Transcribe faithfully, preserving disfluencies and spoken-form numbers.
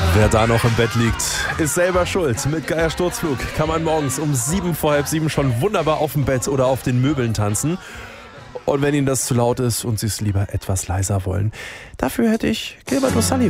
Wer da noch im Bett liegt, ist selber schuld. Mit Geier Sturzflug kann man morgens um sieben vor halb sieben schon wunderbar auf dem Bett oder auf den Möbeln tanzen. Und wenn Ihnen das zu laut ist und Sie es lieber etwas leiser wollen, dafür hätte ich Gilbert O'Sullivan.